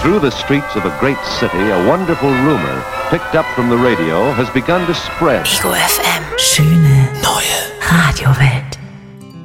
through the streets of a great city, a wonderful rumor, picked up from the radio, has begun to spread. Ego FM. Schöne neue Radiowelt.